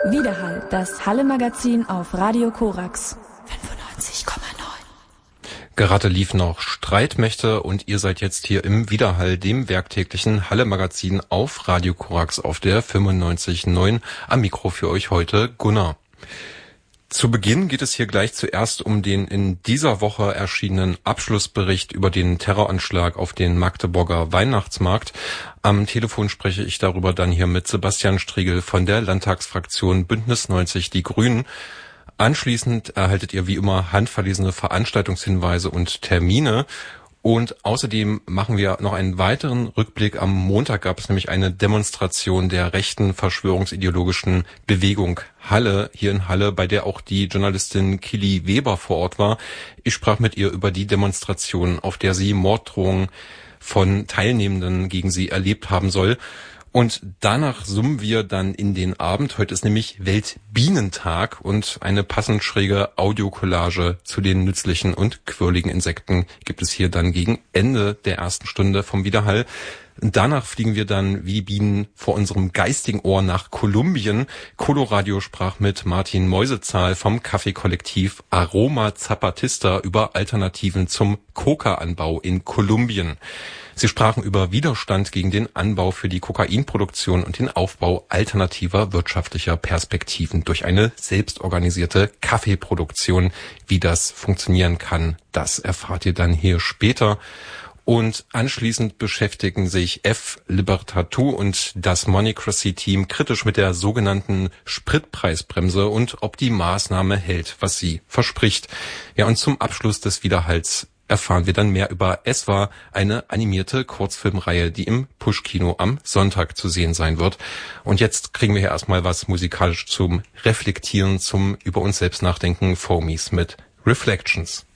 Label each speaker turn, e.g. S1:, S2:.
S1: Widerhall, das Halle-Magazin auf Radio Korax 95,9.
S2: Gerade lief noch Streitmächte und ihr seid jetzt hier im Widerhall, dem werktäglichen Halle-Magazin auf Radio Korax auf der 95,9. Am Mikro für euch heute Gunnar. Zu Beginn geht es hier gleich zuerst um den in dieser Woche erschienenen Abschlussbericht über den Terroranschlag auf den Magdeburger Weihnachtsmarkt. Am Telefon spreche ich darüber dann hier mit Sebastian Striegel von der Landtagsfraktion Bündnis 90 Die Grünen. Anschließend erhaltet ihr wie immer handverlesene Veranstaltungshinweise und Termine. Und außerdem machen wir noch einen weiteren Rückblick. Am Montag gab es nämlich eine Demonstration der rechten verschwörungsideologischen Bewegung Halle, hier in Halle, bei der auch die Journalistin Kili Weber vor Ort war. Ich sprach mit ihr über die Demonstration, auf der sie Morddrohungen von Teilnehmenden gegen sie erlebt haben soll. Und danach summen wir dann in den Abend. Heute ist nämlich Weltbienentag und eine passend schräge Audiokollage zu den nützlichen und quirligen Insekten gibt es hier dann gegen Ende der ersten Stunde vom Widerhall. Danach fliegen wir dann wie die Bienen vor unserem geistigen Ohr nach Kolumbien. Coloradio sprach mit Martin Meusezahl vom Kaffeekollektiv Aroma Zapatista über Alternativen zum Coca-Anbau in Kolumbien. Sie sprachen über Widerstand gegen den Anbau für die Kokainproduktion und den Aufbau alternativer wirtschaftlicher Perspektiven durch eine selbstorganisierte Kaffeeproduktion. Wie das funktionieren kann, das erfahrt ihr dann hier später. Und anschließend beschäftigen sich F. Libertatu und das Moneycracy-Team kritisch mit der sogenannten Spritpreisbremse und ob die Maßnahme hält, was sie verspricht. Ja, und zum Abschluss des Widerhalls erfahren wir dann mehr über Es war, eine animierte Kurzfilmreihe, die im Push-Kino am Sonntag zu sehen sein wird. Und jetzt kriegen wir hier erstmal was musikalisch zum Reflektieren, zum über uns selbst nachdenken. Foamies mit Reflections.